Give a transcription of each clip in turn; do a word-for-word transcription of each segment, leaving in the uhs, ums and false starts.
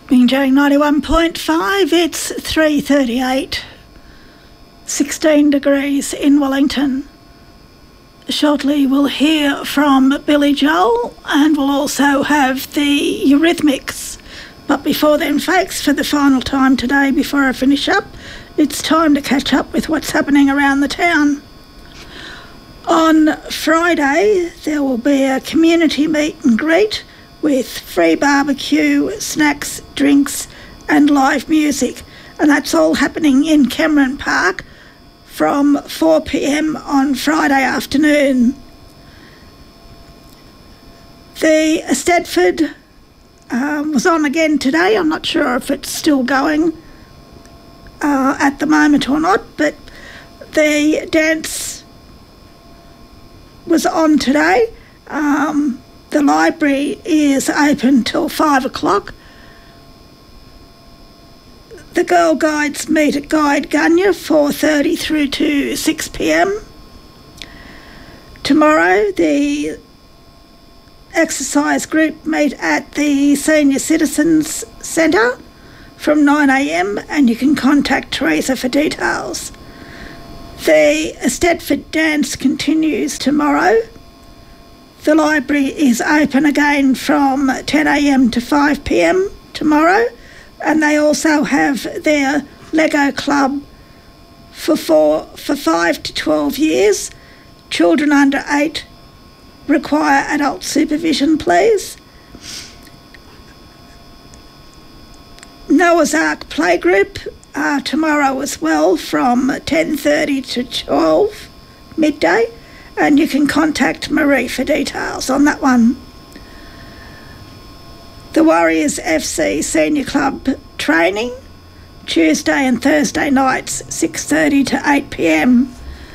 Binjang ninety-one point five, it's three thirty-eight, sixteen degrees in Wellington. Shortly we'll hear from Billy Joel and we'll also have the Eurythmics. But before then, folks, for the final time today before I finish up, it's time to catch up with what's happening around the town. On Friday, there will be a community meet and greet with free barbecue, snacks, drinks and live music. And that's all happening in Cameron Park from four p m on Friday afternoon. The Eisteddfod um, was on again today. I'm not sure if it's still going uh, at the moment or not, but the dance was on today. Um, the library is open till five o'clock. The Girl Guides meet at Guide Gunya, four thirty through to six p m. Tomorrow, the exercise group meet at the Senior Citizens Centre from nine a m and you can contact Teresa for details. The Eisteddfod dance continues tomorrow. The library is open again from ten a m to five p m tomorrow. And they also have their Lego club for four, for five to twelve years. Children under eight require adult supervision, please. Noah's Ark Playgroup uh, tomorrow as well from ten thirty to twelve midday, and you can contact Marie for details on that one. The Warriors F C Senior Club training, Tuesday and Thursday nights, six thirty to eight p m.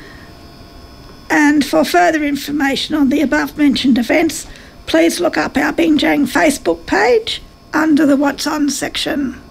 And for further information on the above-mentioned events, please look up our Binjang Facebook page under the What's On section.